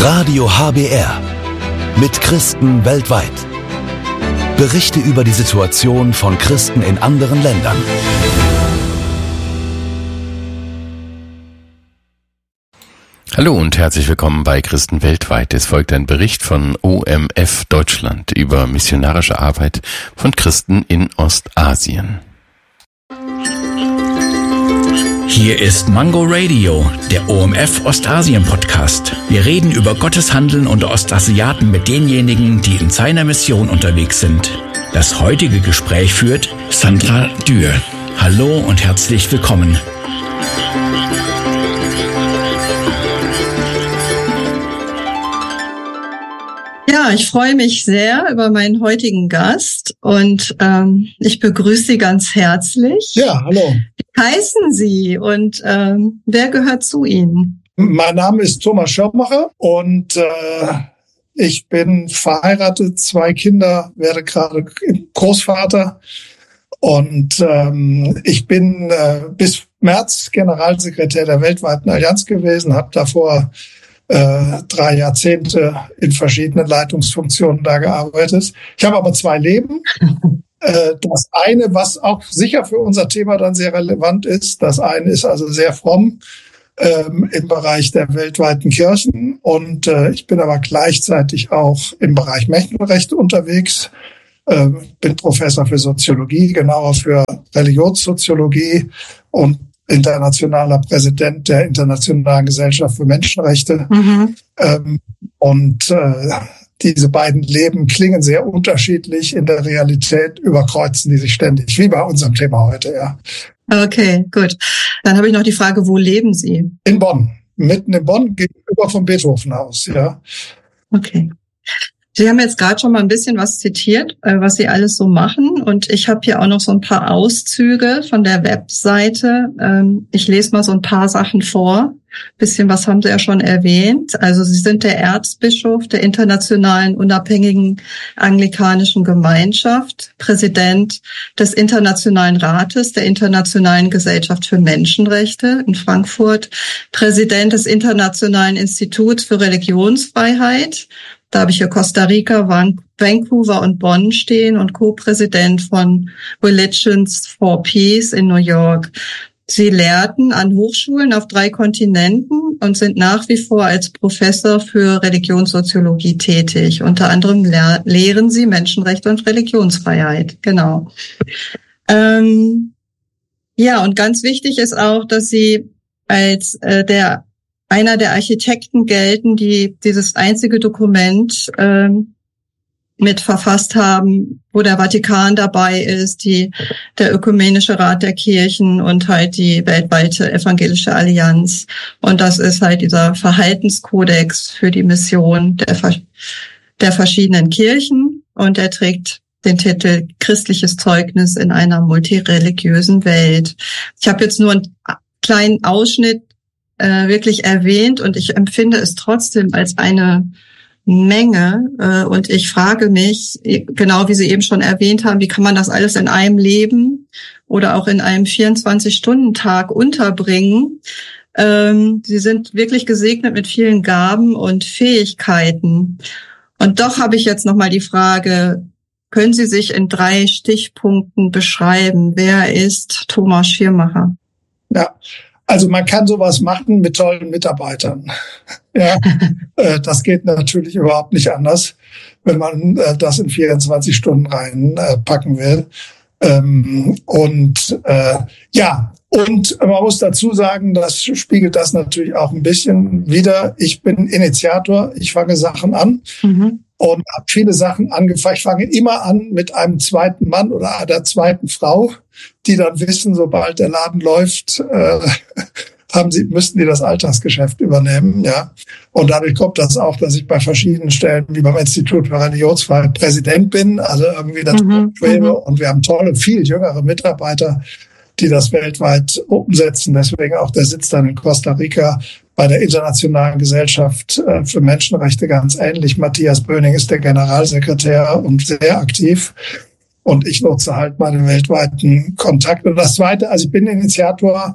Radio HBR mit Christen weltweit. Berichte über die Situation von Christen in anderen Ländern. Hallo und herzlich willkommen bei Christen weltweit. Es folgt ein Bericht von OMF Deutschland über missionarische Arbeit von Christen in Ostasien. Hier ist Mango Radio, der OMF Ostasien Podcast. Wir reden über Gottes Handeln unter Ostasiaten mit denjenigen, die in seiner Mission unterwegs sind. Das heutige Gespräch führt Sandra Dürr. Hallo und herzlich willkommen. Ja, ich freue mich sehr über meinen heutigen Gast und ich begrüße Sie ganz herzlich. Ja, hallo. Wie heißen Sie und wer gehört zu Ihnen? Mein Name ist Thomas Schirmacher und ich bin verheiratet, 2 Kinder, werde gerade Großvater und ich bin bis März Generalsekretär der Weltweiten Allianz gewesen, habe davor 3 Jahrzehnte in verschiedenen Leitungsfunktionen da gearbeitet. Ich habe aber 2 Leben. Das eine, was auch sicher für unser Thema dann sehr relevant ist, das eine ist also sehr fromm im Bereich der weltweiten Kirchen und ich bin aber gleichzeitig auch im Bereich Menschenrechte unterwegs. Bin Professor für Soziologie, genauer für Religionssoziologie und internationaler Präsident der Internationalen Gesellschaft für Menschenrechte. Mhm. Diese beiden Leben klingen sehr unterschiedlich. In der Realität überkreuzen die sich ständig, wie bei unserem Thema heute, ja. Okay, gut. Dann habe ich noch die Frage, wo leben Sie? In Bonn. Mitten in Bonn, gegenüber vom Beethovenhaus, ja. Okay. Sie haben jetzt gerade schon mal ein bisschen was zitiert, was Sie alles so machen. Und ich habe hier auch noch so ein paar Auszüge von der Webseite. Ich lese mal so ein paar Sachen vor. Bisschen was haben Sie ja schon erwähnt. Also Sie sind der Erzbischof der Internationalen Unabhängigen Anglikanischen Gemeinschaft, Präsident des Internationalen Rates der Internationalen Gesellschaft für Menschenrechte in Frankfurt, Präsident des Internationalen Instituts für Religionsfreiheit. Da habe ich hier Costa Rica, Vancouver und Bonn stehen und Co-Präsident von Religions for Peace in New York. Sie lehrten an Hochschulen auf 3 Kontinenten und sind nach wie vor als Professor für Religionssoziologie tätig. Unter anderem lehren Sie Menschenrechte und Religionsfreiheit. Genau. Ja, und ganz wichtig ist auch, dass Sie als einer der Architekten gelten, die dieses einzige Dokument mit verfasst haben, wo der Vatikan dabei ist, der Ökumenische Rat der Kirchen und halt die weltweite Evangelische Allianz. Und das ist halt dieser Verhaltenskodex für die Mission der verschiedenen Kirchen. Und er trägt den Titel Christliches Zeugnis in einer multireligiösen Welt. Ich habe jetzt nur einen kleinen Ausschnitt wirklich erwähnt und ich empfinde es trotzdem als eine Menge und ich frage mich, genau wie Sie eben schon erwähnt haben, wie kann man das alles in einem Leben oder auch in einem 24-Stunden-Tag unterbringen? Sie sind wirklich gesegnet mit vielen Gaben und Fähigkeiten. Und doch habe ich jetzt nochmal die Frage, können Sie sich in 3 Stichpunkten beschreiben? Wer ist Thomas Schirmacher? Ja. Also man kann sowas machen mit tollen Mitarbeitern. Ja, das geht natürlich überhaupt nicht anders, wenn man das in 24 Stunden reinpacken will. Und man muss dazu sagen, das spiegelt das natürlich auch ein bisschen wider. Ich bin Initiator, ich fange Sachen an. Mhm. Und habe viele Sachen angefangen. Ich fange immer an mit einem zweiten Mann oder einer zweiten Frau, die dann wissen, sobald der Laden läuft, müssten die das Alltagsgeschäft übernehmen, ja. Und dadurch kommt das auch, dass ich bei verschiedenen Stellen, wie beim Institut für Religionsfreiheit, Präsident bin, also irgendwie das schwebe. Und wir haben tolle, viel jüngere Mitarbeiter, die das weltweit umsetzen. Deswegen auch der Sitz dann in Costa Rica bei der Internationalen Gesellschaft für Menschenrechte ganz ähnlich. Matthias Böning ist der Generalsekretär und sehr aktiv. Und ich nutze halt meine weltweiten Kontakte. Und das Zweite, also ich bin Initiator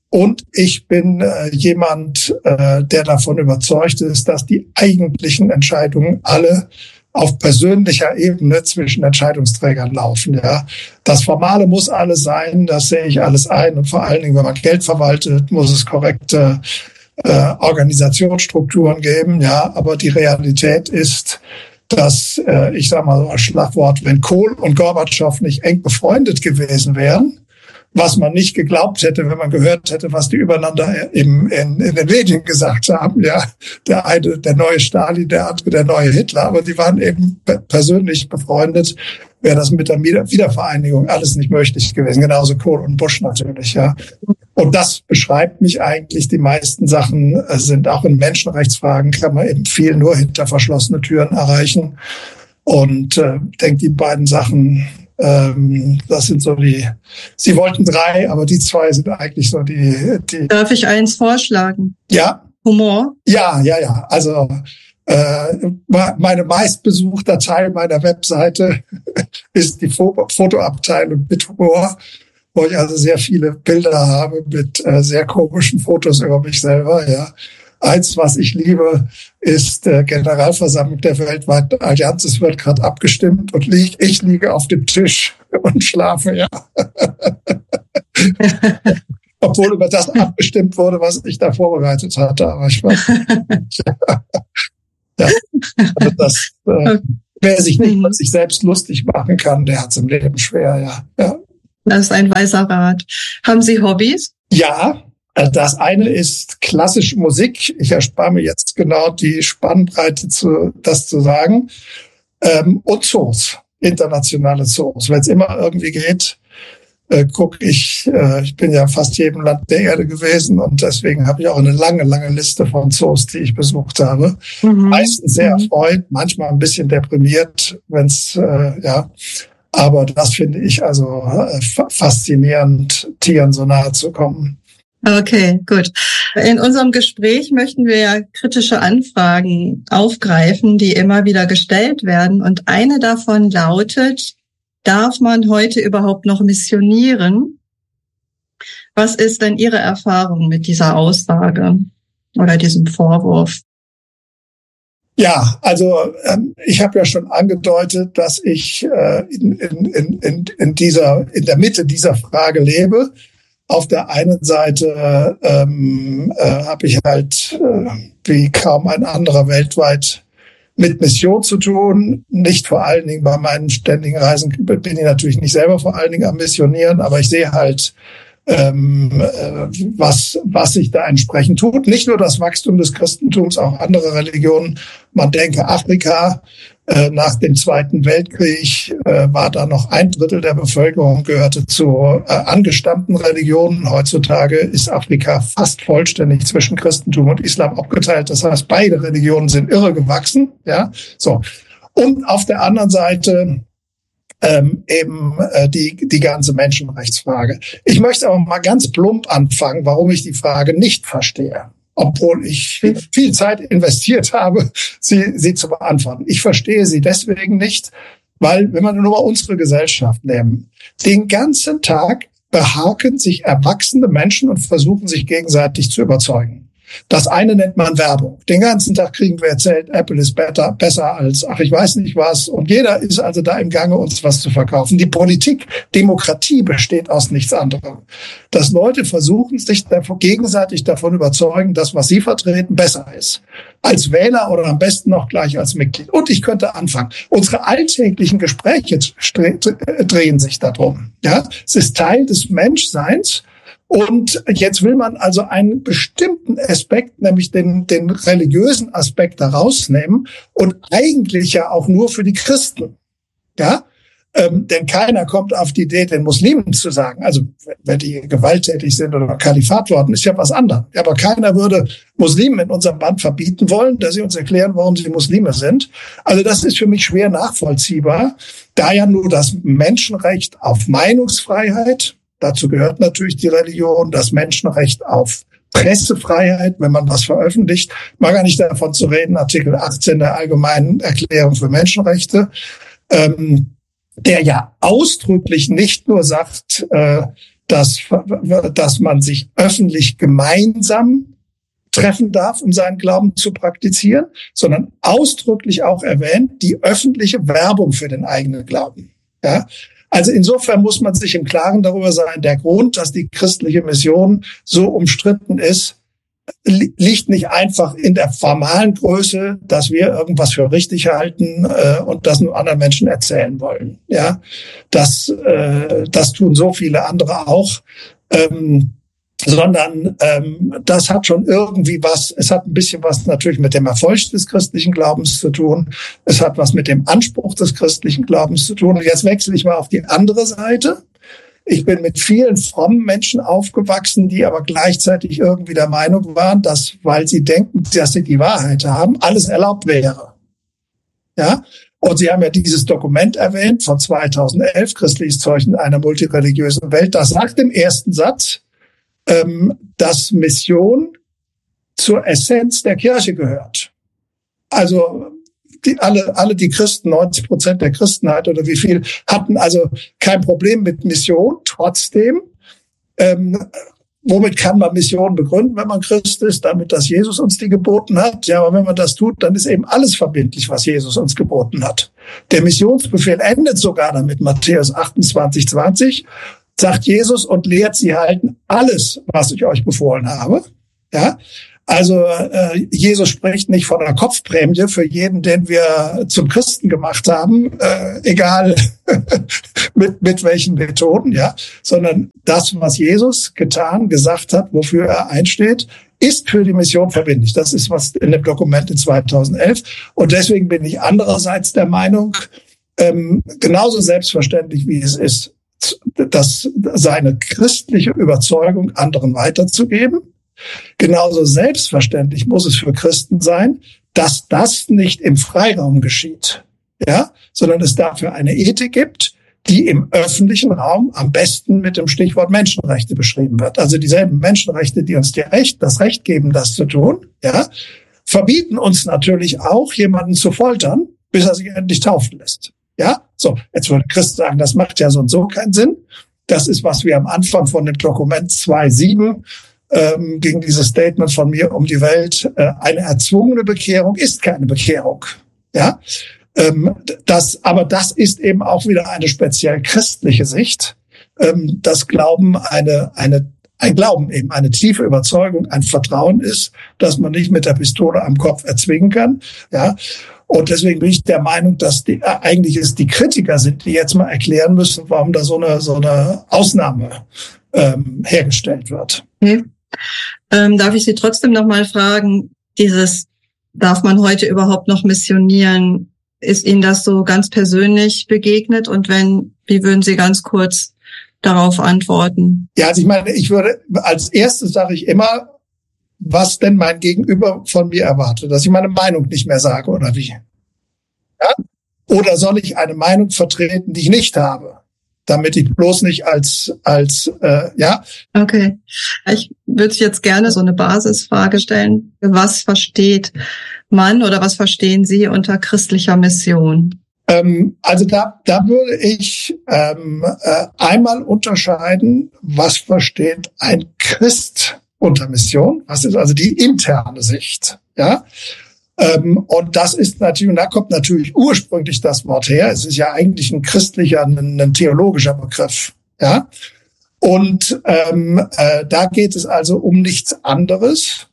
Und ich bin jemand, der davon überzeugt ist, dass die eigentlichen Entscheidungen alle auf persönlicher Ebene zwischen Entscheidungsträgern laufen. Ja, das Formale muss alles sein, das sehe ich alles ein. Und vor allen Dingen, wenn man Geld verwaltet, muss es korrekte Organisationsstrukturen geben. Ja, aber die Realität ist, dass, ich sage mal so als Schlagwort, wenn Kohl und Gorbatschow nicht eng befreundet gewesen wären, was man nicht geglaubt hätte, wenn man gehört hätte, was die übereinander in den Medien gesagt haben. Ja, der eine, der neue Stalin, der andere, der neue Hitler. Aber die waren eben persönlich befreundet. Wäre das mit der Wiedervereinigung alles nicht möglich gewesen. Genauso Kohl und Bush natürlich. Ja. Und das beschreibt mich eigentlich. Die meisten Sachen sind auch in Menschenrechtsfragen, kann man eben viel nur hinter verschlossene Türen erreichen. Und denke, die beiden Sachen, das sind so Sie wollten 3, aber die 2 sind eigentlich so die. Darf ich eins vorschlagen? Ja. Humor? Ja. Also meine meistbesuchter Teil meiner Webseite ist die Fotoabteilung mit Humor, wo ich also sehr viele Bilder habe mit sehr komischen Fotos über mich selber. Ja. Eins, was ich liebe, ist Generalversammlung der weltweiten Allianz. Es wird gerade abgestimmt und ich liege auf dem Tisch und schlafe, ja. Obwohl über das abgestimmt wurde, was ich da vorbereitet hatte. Aber ich weiß nicht. Ja. Also das, wer sich nicht mit sich selbst lustig machen kann, der hat es im Leben schwer, ja. Das ist ein weiser Rat. Haben Sie Hobbys? Ja. Das eine ist klassische Musik. Ich erspare mir jetzt genau die Spannbreite, das zu sagen. Und Zoos, internationale Zoos. Wenn es immer irgendwie geht, gucke ich. Ich bin ja fast jedem Land der Erde gewesen und deswegen habe ich auch eine lange, lange Liste von Zoos, die ich besucht habe. Meistens sehr erfreut, manchmal ein bisschen deprimiert, wenn's Aber das finde ich also faszinierend, Tieren so nahe zu kommen. Okay, gut. In unserem Gespräch möchten wir ja kritische Anfragen aufgreifen, die immer wieder gestellt werden. Und eine davon lautet, darf man heute überhaupt noch missionieren? Was ist denn Ihre Erfahrung mit dieser Aussage oder diesem Vorwurf? Ja, also ich habe ja schon angedeutet, dass ich in der Mitte dieser Frage lebe. Auf der einen Seite habe ich halt wie kaum ein anderer weltweit mit Mission zu tun. Nicht vor allen Dingen bei meinen ständigen Reisen bin ich natürlich nicht selber vor allen Dingen am Missionieren, aber ich sehe halt, was sich da entsprechend tut. Nicht nur das Wachstum des Christentums, auch andere Religionen. Man denke Afrika. Nach dem Zweiten Weltkrieg war da noch 1/3 der Bevölkerung gehörte zu angestammten Religionen. Heutzutage ist Afrika fast vollständig zwischen Christentum und Islam aufgeteilt. Das heißt, beide Religionen sind irre gewachsen. Ja, so. Und auf der anderen Seite die ganze Menschenrechtsfrage. Ich möchte aber mal ganz plump anfangen, warum ich die Frage nicht verstehe. Obwohl ich viel Zeit investiert habe, sie zu beantworten. Ich verstehe sie deswegen nicht, weil, wenn wir nur mal unsere Gesellschaft nehmen, den ganzen Tag behaken sich erwachsene Menschen und versuchen sich gegenseitig zu überzeugen. Das eine nennt man Werbung. Den ganzen Tag kriegen wir erzählt, Apple ist besser als, ich weiß nicht was. Und jeder ist also da im Gange, uns was zu verkaufen. Die Politik, Demokratie besteht aus nichts anderem. Dass Leute versuchen, sich gegenseitig davon überzeugen, dass was sie vertreten besser ist. Als Wähler oder am besten noch gleich als Mitglied. Und ich könnte anfangen. Unsere alltäglichen Gespräche drehen sich darum. Ja, es ist Teil des Menschseins. Und jetzt will man also einen bestimmten Aspekt, nämlich den religiösen Aspekt, da rausnehmen und eigentlich ja auch nur für die Christen. Ja, denn keiner kommt auf die Idee, den Muslimen zu sagen, also wenn die gewalttätig sind oder Kalifat worden, ist ja was anderes. Aber keiner würde Muslimen in unserem Land verbieten wollen, dass sie uns erklären, warum sie Muslime sind. Also das ist für mich schwer nachvollziehbar, da ja nur das Menschenrecht auf Meinungsfreiheit, dazu gehört natürlich die Religion, das Menschenrecht auf Pressefreiheit, wenn man was veröffentlicht, mal gar nicht davon zu reden, Artikel 18 der Allgemeinen Erklärung für Menschenrechte, der ja ausdrücklich nicht nur sagt, dass man sich öffentlich gemeinsam treffen darf, um seinen Glauben zu praktizieren, sondern ausdrücklich auch erwähnt die öffentliche Werbung für den eigenen Glauben. Ja? Also insofern muss man sich im Klaren darüber sein, der Grund, dass die christliche Mission so umstritten ist, liegt nicht einfach in der formalen Größe, dass wir irgendwas für richtig halten und das nur anderen Menschen erzählen wollen. Ja, das tun so viele andere auch. Sondern das hat schon irgendwie was, es hat ein bisschen was natürlich mit dem Erfolg des christlichen Glaubens zu tun, es hat was mit dem Anspruch des christlichen Glaubens zu tun. Und jetzt wechsle ich mal auf die andere Seite. Ich bin mit vielen frommen Menschen aufgewachsen, die aber gleichzeitig irgendwie der Meinung waren, dass, weil sie denken, dass sie die Wahrheit haben, alles erlaubt wäre. Ja? Und Sie haben ja dieses Dokument erwähnt von 2011, Christliches Zeugnis einer multireligiösen Welt. Das sagt im ersten Satz, dass Mission zur Essenz der Kirche gehört. Also die Christen, 90% der Christenheit oder wie viel, hatten also kein Problem mit Mission. Trotzdem, womit kann man Mission begründen, wenn man Christ ist? Damit, dass Jesus uns die geboten hat. Ja, aber wenn man das tut, dann ist eben alles verbindlich, was Jesus uns geboten hat. Der Missionsbefehl endet sogar damit, Matthäus 28,20. Sagt Jesus und lehrt sie halten alles, was ich euch befohlen habe. Ja, also Jesus spricht nicht von einer Kopfprämie für jeden, den wir zum Christen gemacht haben, egal mit welchen Methoden, ja, sondern das, was Jesus getan, gesagt hat, wofür er einsteht, ist für die Mission verbindlich. Das ist was in dem Dokument in 2011. Und deswegen bin ich andererseits der Meinung, genauso selbstverständlich wie es ist, dass seine christliche Überzeugung anderen weiterzugeben. Genauso selbstverständlich muss es für Christen sein, dass das nicht im Freiraum geschieht, ja, sondern es dafür eine Ethik gibt, die im öffentlichen Raum am besten mit dem Stichwort Menschenrechte beschrieben wird. Also dieselben Menschenrechte, die uns das Recht geben, das zu tun, ja, verbieten uns natürlich auch, jemanden zu foltern, bis er sich endlich taufen lässt. Ja, so, jetzt würde Christ sagen, das macht ja so und so keinen Sinn. Das ist, was wir am Anfang von dem Dokument 2.7 gegen dieses Statement von mir um die Welt, eine erzwungene Bekehrung ist keine Bekehrung. Ja, aber das ist eben auch wieder eine speziell christliche Sicht. Das Glauben ein Glauben eben, eine tiefe Überzeugung, ein Vertrauen ist, dass man nicht mit der Pistole am Kopf erzwingen kann. Ja. Und deswegen bin ich der Meinung, dass eigentlich es die Kritiker sind, die jetzt mal erklären müssen, warum da so eine Ausnahme hergestellt wird. Okay. Darf ich Sie trotzdem noch mal fragen, darf man heute überhaupt noch missionieren? Ist Ihnen das so ganz persönlich begegnet? Und wenn, wie würden Sie ganz kurz darauf antworten? Ja, also ich meine, als erstes sage ich immer, was denn mein Gegenüber von mir erwartet, dass ich meine Meinung nicht mehr sage oder wie? Ja? Oder soll ich eine Meinung vertreten, die ich nicht habe, damit ich bloß nicht ja? Okay, ich würde jetzt gerne so eine Basisfrage stellen. Was versteht man oder was verstehen Sie unter christlicher Mission? Also da würde ich einmal unterscheiden, was versteht ein Christ unter Mission, was ist also die interne Sicht, ja? Und das ist natürlich, und da kommt natürlich ursprünglich das Wort her. Es ist ja eigentlich ein christlicher, ein theologischer Begriff, ja? Und da geht es also um nichts anderes,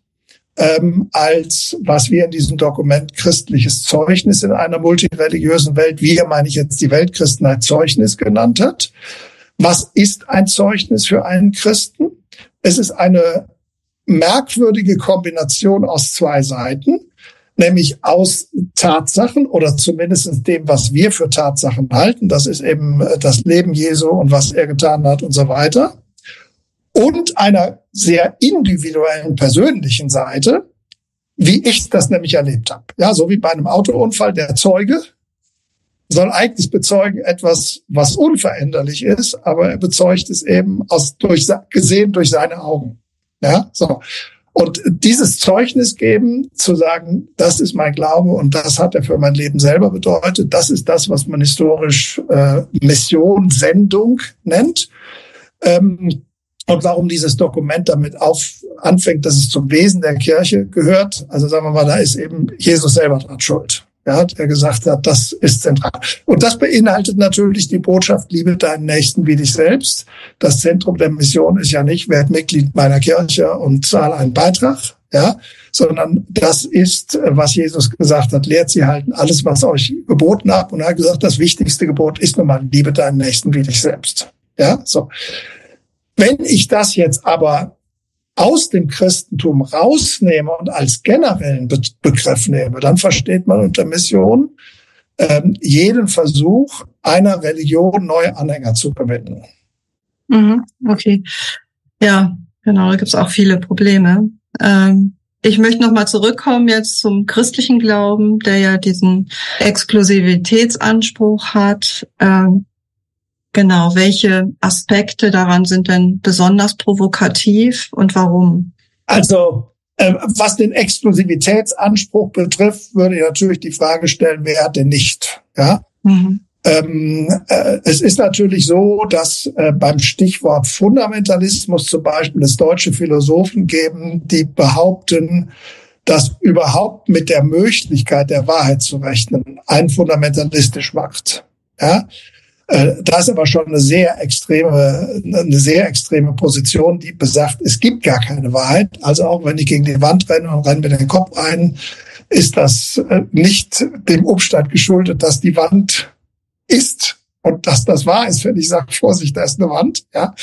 als was wir in diesem Dokument christliches Zeugnis in einer multireligiösen Welt, wir meine ich jetzt die Weltchristenheit, Zeugnis genannt hat. Was ist ein Zeugnis für einen Christen? Es ist eine merkwürdige Kombination aus zwei Seiten, nämlich aus Tatsachen oder zumindest dem, was wir für Tatsachen halten. Das ist eben das Leben Jesu und was er getan hat und so weiter. Und einer sehr individuellen, persönlichen Seite, wie ich das nämlich erlebt habe. Ja, so wie bei einem Autounfall, der Zeuge soll eigentlich bezeugen etwas, was unveränderlich ist, aber er bezeugt es eben gesehen durch seine Augen. Ja, so. Und dieses Zeugnis geben, zu sagen, das ist mein Glaube und das hat er für mein Leben selber bedeutet, das ist das, was man historisch Mission, Sendung nennt. Und warum dieses Dokument damit anfängt, dass es zum Wesen der Kirche gehört. Also sagen wir mal, da ist eben Jesus selber dran schuld. Ja, der gesagt hat, das ist zentral. Und das beinhaltet natürlich die Botschaft, liebe deinen Nächsten wie dich selbst. Das Zentrum der Mission ist ja nicht, werd Mitglied meiner Kirche und zahle einen Beitrag, ja, sondern das ist, was Jesus gesagt hat, lehrt sie halten, alles, was euch geboten habe. Und er hat gesagt, das wichtigste Gebot ist nun mal, liebe deinen Nächsten wie dich selbst. Ja, so. Wenn ich das jetzt aber aus dem Christentum rausnehme und als generellen Begriff nehme, dann versteht man unter Mission jeden Versuch, einer Religion neue Anhänger zu gewinnen. Okay. Ja, genau, da gibt es auch viele Probleme. Ich möchte nochmal zurückkommen jetzt zum christlichen Glauben, der ja diesen Exklusivitätsanspruch hat. Genau, welche Aspekte daran sind denn besonders provokativ und warum? Also, was den Exklusivitätsanspruch betrifft, würde ich natürlich die Frage stellen, wer hat denn nicht? Ja? Es ist natürlich so, dass beim Stichwort Fundamentalismus zum Beispiel es deutsche Philosophen geben, die behaupten, dass überhaupt mit der Möglichkeit der Wahrheit zu rechnen einen fundamentalistisch macht. Ja? Das ist aber schon eine sehr extreme Position, die besagt, es gibt gar keine Wahrheit. Also auch wenn ich gegen die Wand renne und renne mir den Kopf ein, ist das nicht dem Umstand geschuldet, dass die Wand ist und dass das wahr ist, wenn ich sage, Vorsicht, da ist eine Wand. Ja.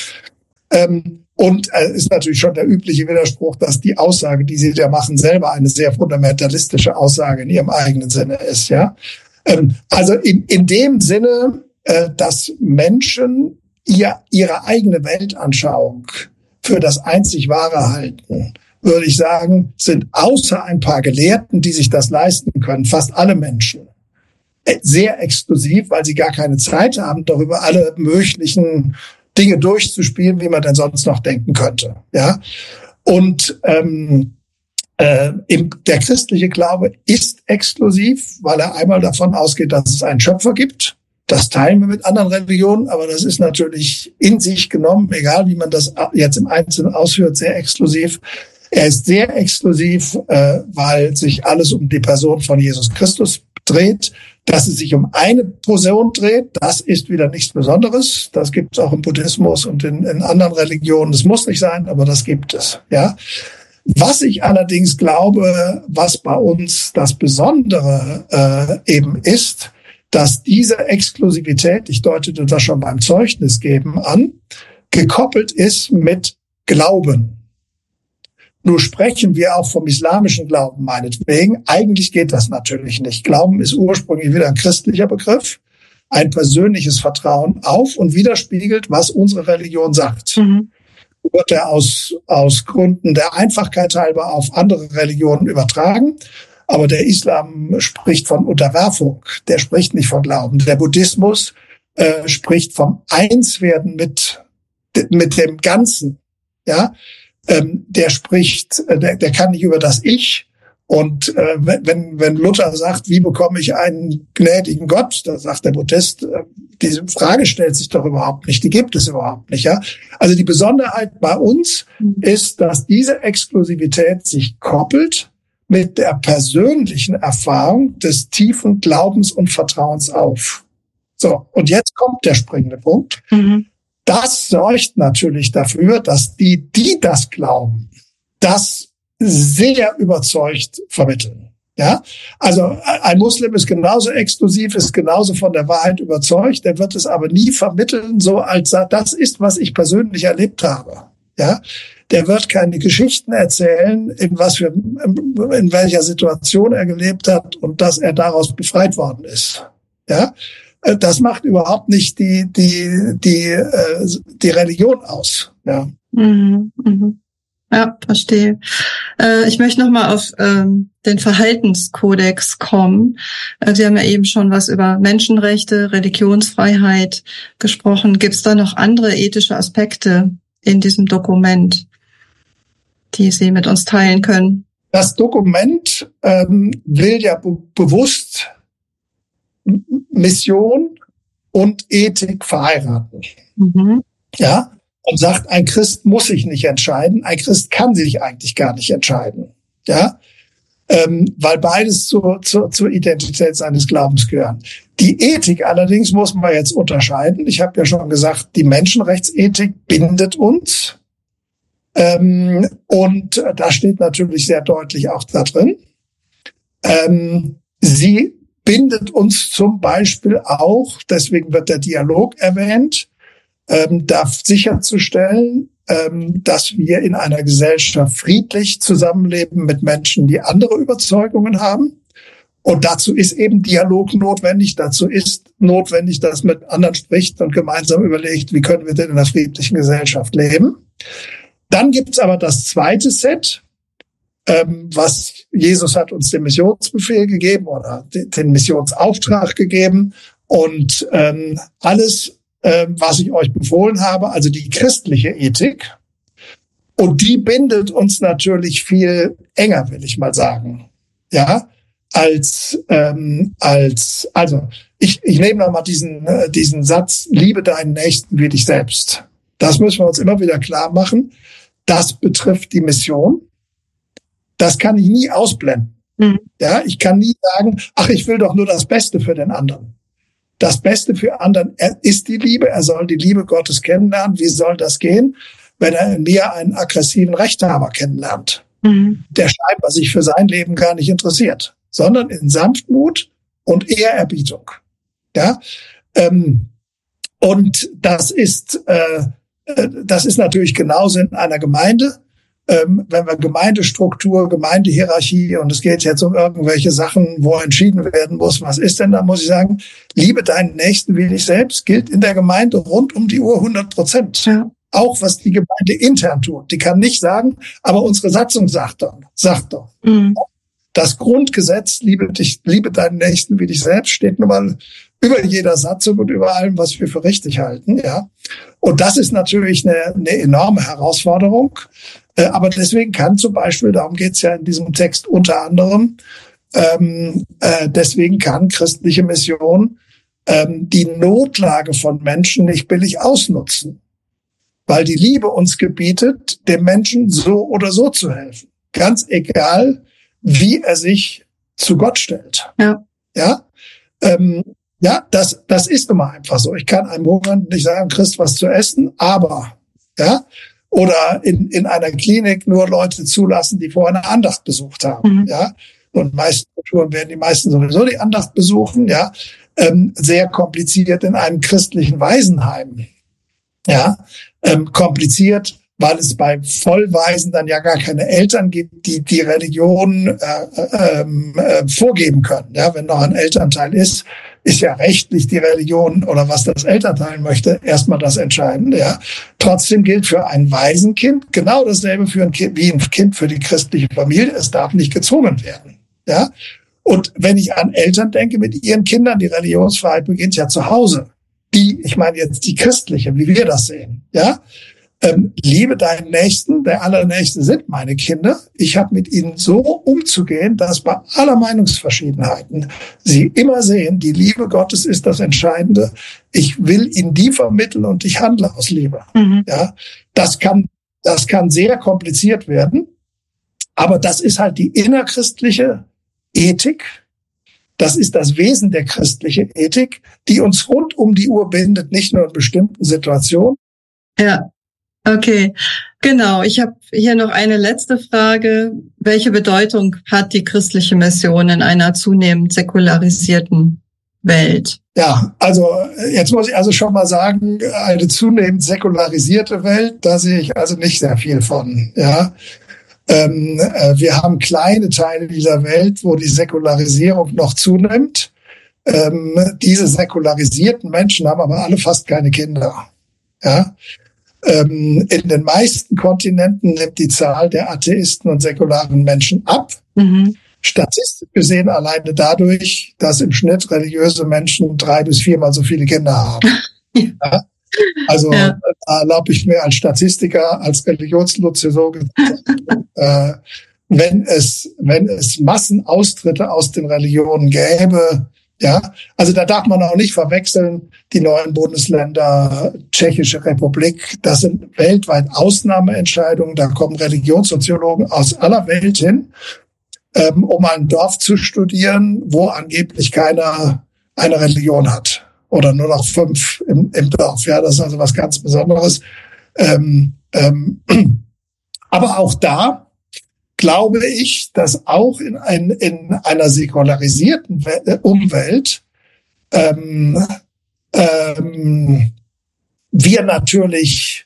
Und ist natürlich schon der übliche Widerspruch, dass die Aussage, die sie da machen, selber eine sehr fundamentalistische Aussage in ihrem eigenen Sinne ist. Ja. Also in dem Sinne, dass Menschen ihre eigene Weltanschauung für das einzig Wahre halten, würde ich sagen, sind außer ein paar Gelehrten, die sich das leisten können, fast alle Menschen sehr exklusiv, weil sie gar keine Zeit haben, darüber alle möglichen Dinge durchzuspielen, wie man denn sonst noch denken könnte. Ja, und der christliche Glaube ist exklusiv, weil er einmal davon ausgeht, dass es einen Schöpfer gibt. Das teilen wir mit anderen Religionen, aber das ist natürlich in sich genommen, egal wie man das jetzt im Einzelnen ausführt, sehr exklusiv. Er ist sehr exklusiv, weil sich alles um die Person von Jesus Christus dreht. Dass es sich um eine Person dreht, das ist wieder nichts Besonderes. Das gibt es auch im Buddhismus und in anderen Religionen. Das muss nicht sein, aber das gibt es. Ja. Was ich allerdings glaube, was bei uns das Besondere eben ist, dass diese Exklusivität, ich deutete das schon beim Zeugnisgeben an, gekoppelt ist mit Glauben. Nur sprechen wir auch vom islamischen Glauben meinetwegen. Eigentlich geht das natürlich nicht. Glauben ist ursprünglich wieder ein christlicher Begriff, ein persönliches Vertrauen auf und widerspiegelt, was unsere Religion sagt. Wird er aus Gründen der Einfachkeit halber auf andere Religionen übertragen. Aber der Islam spricht von Unterwerfung, der spricht nicht von Glauben. Der Buddhismus spricht vom Einswerden mit dem Ganzen. Ja, der kann nicht über das Ich. Und wenn Luther sagt, wie bekomme ich einen gnädigen Gott, da sagt der Buddhist, diese Frage stellt sich doch überhaupt nicht, die gibt es überhaupt nicht. Ja, also die Besonderheit bei uns ist, dass diese Exklusivität sich koppelt mit der persönlichen Erfahrung des tiefen Glaubens und Vertrauens auf. So, und jetzt kommt der springende Punkt. Das sorgt natürlich dafür, dass die das glauben, das sehr überzeugt vermitteln. Ja, also ein Muslim ist genauso exklusiv, ist genauso von der Wahrheit überzeugt, der wird es aber nie vermitteln, so als das ist, was ich persönlich erlebt habe. Ja, der wird keine Geschichten erzählen, in welcher Situation er gelebt hat und dass er daraus befreit worden ist. Ja, das macht überhaupt nicht die Religion aus. Ja. Ja, verstehe. Ich möchte nochmal auf den Verhaltenskodex kommen. Sie haben ja eben schon was über Menschenrechte, Religionsfreiheit gesprochen. Gibt es da noch andere ethische Aspekte in diesem Dokument, die Sie mit uns teilen können? Das Dokument will ja bewusst Mission und Ethik verheiraten. Ja, und sagt, ein Christ muss sich nicht entscheiden, ein Christ kann sich eigentlich gar nicht entscheiden, ja, weil beides zur Identität seines Glaubens gehören. Die Ethik allerdings muss man jetzt unterscheiden. Ich habe ja schon gesagt, die Menschenrechtsethik bindet uns. Und da steht natürlich sehr deutlich auch da drin. Sie bindet uns zum Beispiel auch, deswegen wird der Dialog erwähnt, darf sicherzustellen, dass wir in einer Gesellschaft friedlich zusammenleben mit Menschen, die andere Überzeugungen haben. Und dazu ist eben Dialog notwendig. Dazu ist notwendig, dass man mit anderen spricht und gemeinsam überlegt, wie können wir denn in einer friedlichen Gesellschaft leben. Dann gibt's aber das zweite Set, was Jesus hat uns den Missionsbefehl gegeben oder den Missionsauftrag gegeben. Und alles, was ich euch befohlen habe, also die christliche Ethik. Und die bindet uns natürlich viel enger, will ich mal sagen. Ja, also ich nehme noch mal diesen Satz, liebe deinen Nächsten wie dich selbst. Das müssen wir uns immer wieder klar machen. Das betrifft die Mission. Das kann ich nie ausblenden. Ja, ich kann nie sagen, ach, ich will doch nur das Beste für den anderen. Das Beste für anderen ist die Liebe. Er soll die Liebe Gottes kennenlernen. Wie soll das gehen, wenn er in mir einen aggressiven Rechthaber kennenlernt, der scheinbar sich für sein Leben gar nicht interessiert, sondern in Sanftmut und Ehrerbietung. Ja, und das ist natürlich genauso in einer Gemeinde. Wenn wir Gemeindestruktur, Gemeindehierarchie und es geht jetzt um irgendwelche Sachen, wo entschieden werden muss, was ist denn da, muss ich sagen, liebe deinen Nächsten wie dich selbst, gilt in der Gemeinde rund um die Uhr 100%. Ja. Auch was die Gemeinde intern tut. Die kann nicht sagen, aber unsere Satzung sagt doch. Das Grundgesetz, liebe deinen Nächsten wie dich selbst, steht nun mal über jeder Satzung und über allem, was wir für richtig halten, ja. Und das ist natürlich eine enorme Herausforderung. Aber deswegen kann zum Beispiel, darum geht's ja in diesem Text unter anderem, deswegen kann christliche Mission die Notlage von Menschen nicht billig ausnutzen. Weil die Liebe uns gebietet, dem Menschen so oder so zu helfen. Ganz egal, wie er sich zu Gott stellt. Ja. Ja. Ja, das ist nun mal einfach so. Ich kann einem Hungernden nicht sagen, Christ, was zu essen, aber, ja, oder in einer Klinik nur Leute zulassen, die vorher eine Andacht besucht haben, ja. Und in meisten Kulturen werden die meisten sowieso die Andacht besuchen, ja. Sehr kompliziert in einem christlichen Waisenheim, ja. Kompliziert, weil es bei Vollwaisen dann ja gar keine Eltern gibt, die Religion vorgeben können. Ja, wenn noch ein Elternteil ist ja rechtlich die Religion oder was das Elternteil möchte, erstmal das Entscheidende. Ja, trotzdem gilt für ein Waisenkind genau dasselbe für ein Kind, wie ein Kind für die christliche Familie. Es darf nicht gezwungen werden. Ja, und wenn ich an Eltern denke mit ihren Kindern, die Religionsfreiheit beginnt ja zu Hause. Ich meine jetzt die christliche, wie wir das sehen. Ja. Liebe deinen Nächsten, der Allernächste sind meine Kinder. Ich habe mit ihnen so umzugehen, dass bei aller Meinungsverschiedenheiten sie immer sehen, die Liebe Gottes ist das Entscheidende. Ich will ihnen die vermitteln und ich handle aus Liebe. Ja, das kann sehr kompliziert werden, aber das ist halt die innerchristliche Ethik. Das ist das Wesen der christlichen Ethik, die uns rund um die Uhr bindet, nicht nur in bestimmten Situationen. Ja. Okay, genau. Ich habe hier noch eine letzte Frage. Welche Bedeutung hat die christliche Mission in einer zunehmend säkularisierten Welt? Ja, also jetzt muss ich also schon mal sagen, eine zunehmend säkularisierte Welt, da sehe ich also nicht sehr viel von. Ja, wir haben kleine Teile dieser Welt, wo die Säkularisierung noch zunimmt. Diese säkularisierten Menschen haben aber alle fast keine Kinder. Ja. In den meisten Kontinenten nimmt die Zahl der Atheisten und säkularen Menschen ab. Statistisch gesehen alleine dadurch, dass im Schnitt religiöse Menschen 3 bis 4 Mal so viele Kinder haben. Ja? Also da erlaube ich mir als Statistiker, als Religionssoziologe, wenn es Massenaustritte aus den Religionen gäbe, Ja, also da darf man auch nicht verwechseln, die neuen Bundesländer, Tschechische Republik, das sind weltweit Ausnahmeentscheidungen, da kommen Religionssoziologen aus aller Welt hin, um ein Dorf zu studieren, wo angeblich keiner eine Religion hat oder nur noch 5 im Dorf. Ja, das ist also was ganz Besonderes. Aber auch da glaube ich, dass auch in einer säkularisierten Umwelt wir natürlich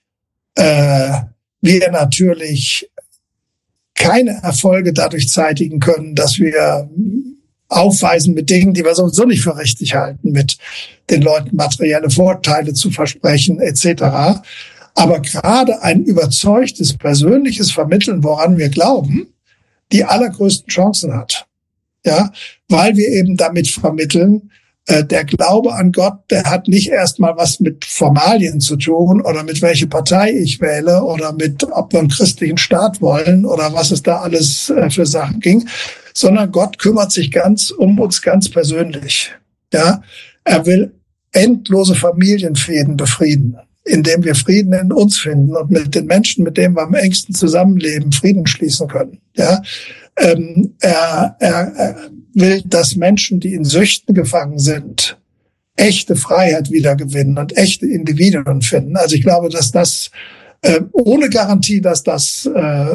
keine Erfolge dadurch zeitigen können, dass wir aufweisen mit Dingen, die wir sowieso nicht für richtig halten, mit den Leuten materielle Vorteile zu versprechen etc. Aber gerade ein überzeugtes persönliches Vermitteln, woran wir glauben, die allergrößten Chancen hat. Ja, weil wir eben damit vermitteln, der Glaube an Gott, der hat nicht erstmal was mit Formalien zu tun oder mit welche Partei ich wähle oder mit, ob wir einen christlichen Staat wollen oder was es da alles für Sachen ging, sondern Gott kümmert sich um uns ganz persönlich. Ja, er will endlose Familienfäden befrieden, indem wir Frieden in uns finden und mit den Menschen, mit denen wir am engsten zusammenleben, Frieden schließen können. Ja, er will, dass Menschen, die in Süchten gefangen sind, echte Freiheit wiedergewinnen und echte Individuen finden. Also ich glaube, dass das ohne Garantie, dass das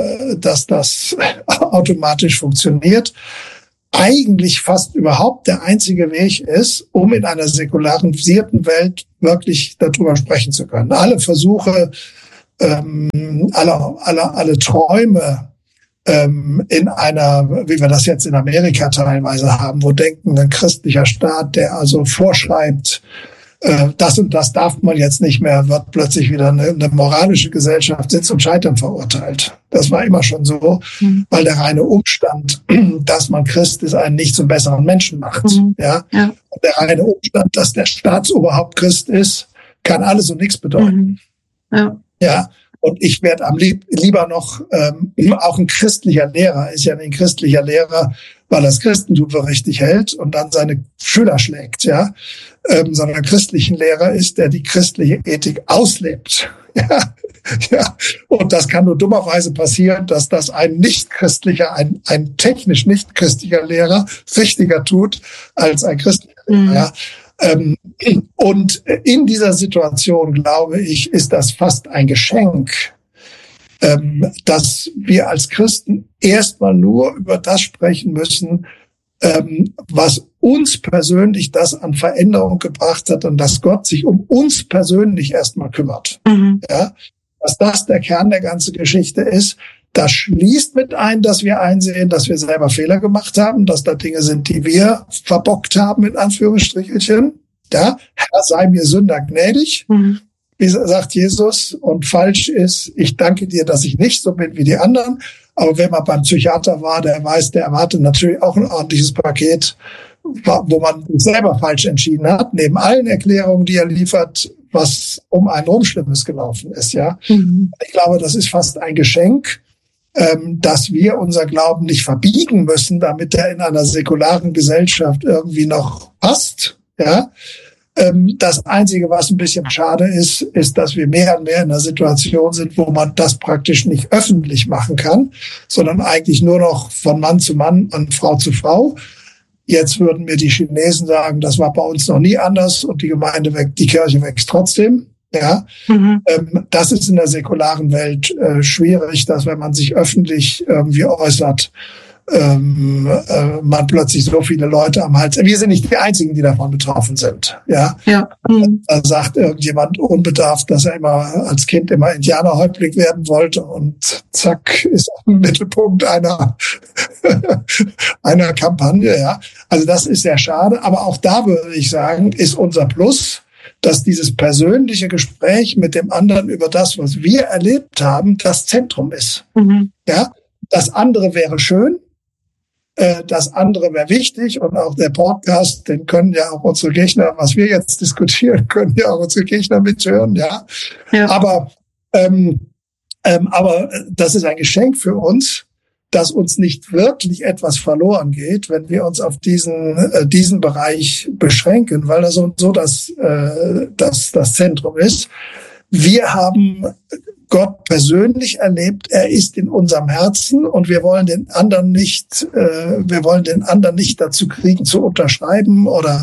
automatisch funktioniert, eigentlich fast überhaupt der einzige Weg ist, um in einer säkularisierten Welt wirklich darüber sprechen zu können. Alle Versuche, alle Träume in einer, wie wir das jetzt in Amerika teilweise haben, wo denken, ein christlicher Staat, der also vorschreibt, das und das darf man jetzt nicht mehr, wird plötzlich wieder eine moralische Gesellschaft Sitz und Scheitern verurteilt. Das war immer schon so, weil der reine Umstand, dass man Christ ist, einen nicht zum besseren Menschen macht. Ja? Und der reine Umstand, dass der Staatsoberhaupt Christ ist, kann alles und nichts bedeuten. Ja. Und ich werde lieber noch, auch ein christlicher Lehrer ist ja ein christlicher Lehrer, weil er das Christentum für richtig hält und dann seine Schüler schlägt, ja. Sondern ein christlichen Lehrer ist, der die christliche Ethik auslebt. Ja. Und das kann nur dummerweise passieren, dass das ein technisch nicht christlicher Lehrer richtiger tut als ein christlicher Lehrer, ja. Und in dieser Situation, glaube ich, ist das fast ein Geschenk, dass wir als Christen erstmal nur über das sprechen müssen, was uns persönlich das an Veränderung gebracht hat und dass Gott sich um uns persönlich erstmal kümmert. Ja, dass das der Kern der ganzen Geschichte ist. Das schließt mit ein, dass wir einsehen, dass wir selber Fehler gemacht haben, dass da Dinge sind, die wir verbockt haben, in Anführungsstrichelchen. Ja, Herr, sei mir Sünder gnädig, wie sagt Jesus, und falsch ist, ich danke dir, dass ich nicht so bin wie die anderen. Aber wenn man beim Psychiater war, der weiß, der erwartet natürlich auch ein ordentliches Paket, wo man sich selber falsch entschieden hat, neben allen Erklärungen, die er liefert, was um einen rum Schlimmes gelaufen ist. Ja, ich glaube, das ist fast ein Geschenk, dass wir unser Glauben nicht verbiegen müssen, damit er in einer säkularen Gesellschaft irgendwie noch passt. Ja, das Einzige, was ein bisschen schade ist, ist, dass wir mehr und mehr in einer Situation sind, wo man das praktisch nicht öffentlich machen kann, sondern eigentlich nur noch von Mann zu Mann und Frau zu Frau. Jetzt würden mir die Chinesen sagen, das war bei uns noch nie anders und die Kirche wächst trotzdem. Ja, das ist in der säkularen Welt schwierig, dass wenn man sich öffentlich irgendwie äußert, man plötzlich so viele Leute am Hals. Wir sind nicht die Einzigen, die davon betroffen sind. Ja. Da sagt irgendjemand unbedarft, dass er immer als Kind immer Indianerhäuptling werden wollte und zack ist er im Mittelpunkt einer Kampagne. Ja. Also das ist sehr schade. Aber auch da würde ich sagen, ist unser Plus, dass dieses persönliche Gespräch mit dem anderen über das, was wir erlebt haben, das Zentrum ist. Ja. Das andere wäre schön. Das andere wäre wichtig und auch der Podcast, den können ja auch unsere Gegner, was wir jetzt diskutieren, können ja auch unsere Gegner mithören, ja. Aber das ist ein Geschenk für uns, dass uns nicht wirklich etwas verloren geht, wenn wir uns auf diesen Bereich beschränken, weil das so das Zentrum ist. Wir haben Gott persönlich erlebt, er ist in unserem Herzen und wir wollen den anderen nicht dazu kriegen, zu unterschreiben oder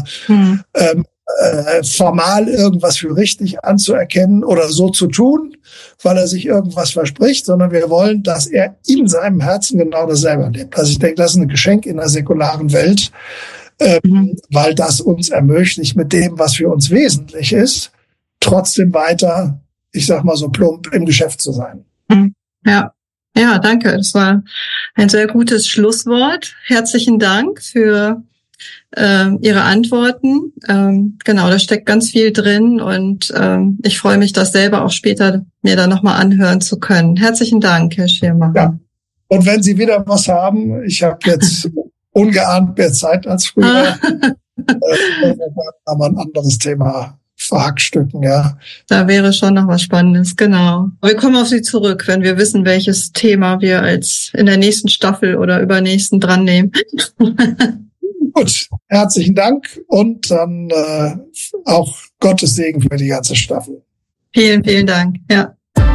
formal irgendwas für richtig anzuerkennen oder so zu tun, weil er sich irgendwas verspricht, sondern wir wollen, dass er in seinem Herzen genau dasselbe erlebt. Also ich denke, das ist ein Geschenk in der säkularen Welt, weil das uns ermöglicht, mit dem, was für uns wesentlich ist, trotzdem weiter, ich sag mal so plump, im Geschäft zu sein. Ja, danke. Das war ein sehr gutes Schlusswort. Herzlichen Dank für Ihre Antworten. Genau, da steckt ganz viel drin und ich freue mich, das selber auch später mir dann nochmal anhören zu können. Herzlichen Dank, Herr Schirmacher. Ja. Und wenn Sie wieder was haben, ich habe jetzt ungeahnt mehr Zeit als früher, aber ein anderes Thema verhackstücken, ja. Da wäre schon noch was Spannendes, genau. Wir kommen auf Sie zurück, wenn wir wissen, welches Thema wir als in der nächsten Staffel oder übernächsten dran nehmen. Gut, herzlichen Dank und dann auch Gottes Segen für die ganze Staffel. Vielen, vielen Dank, ja.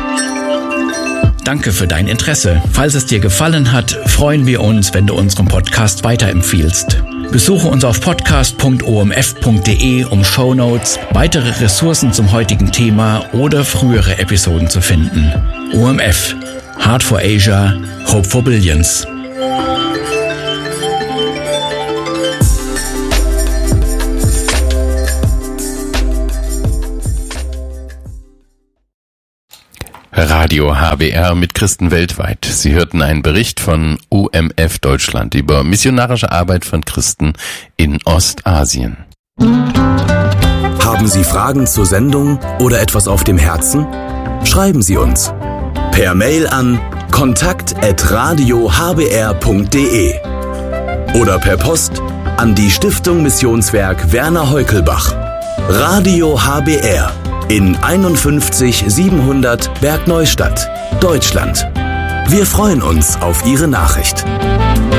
Danke für dein Interesse. Falls es dir gefallen hat, freuen wir uns, wenn du unseren Podcast weiterempfiehlst. Besuche uns auf podcast.omf.de, um Shownotes, weitere Ressourcen zum heutigen Thema oder frühere Episoden zu finden. OMF. Heart for Asia. Hope for Billions. Radio HBR mit Christen weltweit. Sie hörten einen Bericht von OMF Deutschland über missionarische Arbeit von Christen in Ostasien. Haben Sie Fragen zur Sendung oder etwas auf dem Herzen? Schreiben Sie uns per Mail an kontakt@radiohbr.de oder per Post an die Stiftung Missionswerk Werner Heukelbach. Radio HBR in 51 700 Bergneustadt, Deutschland. Wir freuen uns auf Ihre Nachricht.